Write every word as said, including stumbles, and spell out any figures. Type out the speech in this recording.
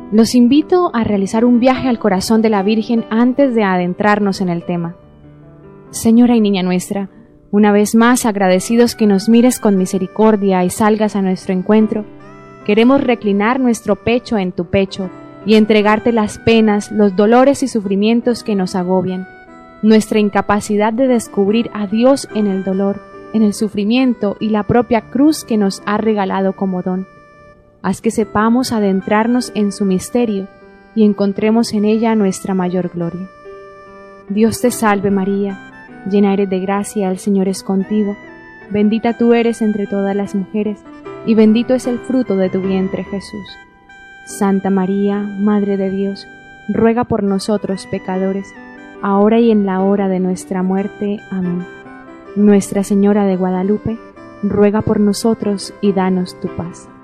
Los invito a realizar un viaje al corazón de la Virgen antes de adentrarnos en el tema. Señora y Niña nuestra, una vez más agradecidos que nos mires con misericordia y salgas a nuestro encuentro, queremos reclinar nuestro pecho en tu pecho y entregarte las penas, los dolores y sufrimientos que nos agobian, nuestra incapacidad de descubrir a Dios en el dolor, en el sufrimiento y la propia cruz que nos ha regalado como don. Haz que sepamos adentrarnos en su misterio y encontremos en ella nuestra mayor gloria. Dios te salve María, llena eres de gracia, el Señor es contigo, bendita tú eres entre todas las mujeres, y bendito es el fruto de tu vientre Jesús. Santa María, Madre de Dios, ruega por nosotros pecadores, ahora y en la hora de nuestra muerte. Amén. Nuestra Señora de Guadalupe, ruega por nosotros y danos tu paz.